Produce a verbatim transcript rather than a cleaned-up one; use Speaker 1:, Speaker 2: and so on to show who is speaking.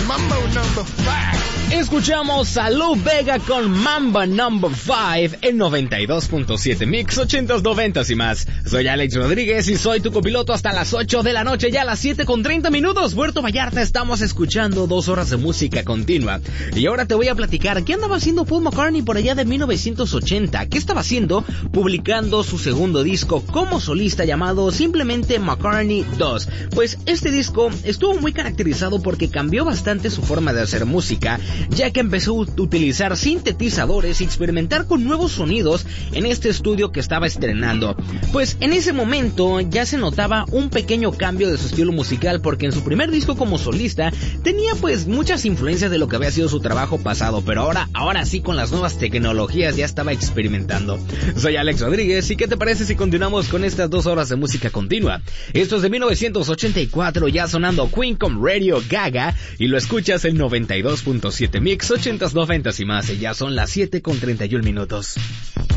Speaker 1: Mambo Number five.
Speaker 2: Escuchamos a Lou Bega con Mambo Number five en noventa y dos punto siete Mix ochentas, noventas y más. Soy Alex Rodríguez y soy tu copiloto hasta las ocho de la noche, ya a las siete con treinta minutos. Puerto Vallarta, estamos escuchando dos horas de música continua. Y ahora te voy a platicar qué andaba haciendo Paul McCartney por allá de mil novecientos ochenta. ¿Qué estaba haciendo? Publicando su segundo disco como solista llamado simplemente McCartney dos. Pues este disco estuvo muy caracterizado porque cambió bastante su forma de hacer música, ya que empezó a utilizar sintetizadores y experimentar con nuevos sonidos en este estudio que estaba estrenando. Pues en ese momento ya se notaba un pequeño cambio de su estilo musical, porque en su primer disco como solista tenía pues muchas influencias de lo que había sido su trabajo pasado, pero ahora, ahora sí con las nuevas tecnologías ya estaba experimentando. Soy Alex Rodríguez y ¿qué te parece si continuamos con estas dos horas de música continua? Esto es de mil novecientos ochenta y cuatro, ya sonando Queen con Radio Gaga, y lo escuchas en noventa y dos punto siete Mix ochentas, noventas y más, y ya son las siete con treinta y un minutos.